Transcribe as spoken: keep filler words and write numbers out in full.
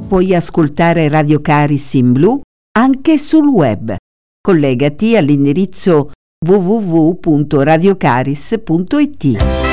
puoi ascoltare Radio Caris in blu anche sul web. Collegati all'indirizzo w w w punto radiocaris punto it.